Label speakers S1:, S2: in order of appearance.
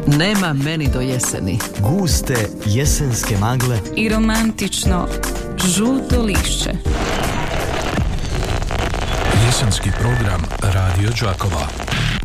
S1: Nema meni do jeseni.
S2: Guste jesenske magle
S3: i romantično žuto lišće.
S4: Jesenski program Radio Đakova.